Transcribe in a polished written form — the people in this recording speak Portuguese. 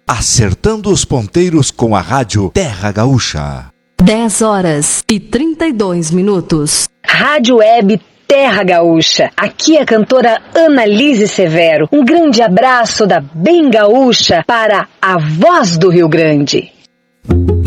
Acertando os ponteiros com a rádio Terra Gaúcha. 10h32. Rádio Web Terra Gaúcha. Aqui é a cantora Annalise Severo. Um grande abraço da Bem Gaúcha para a Voz do Rio Grande.